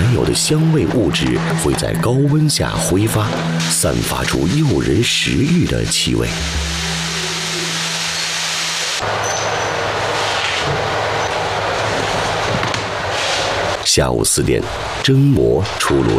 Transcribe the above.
含有的香味物质会在高温下挥发，散发出诱人食欲的气味。下午4点，蒸馍出炉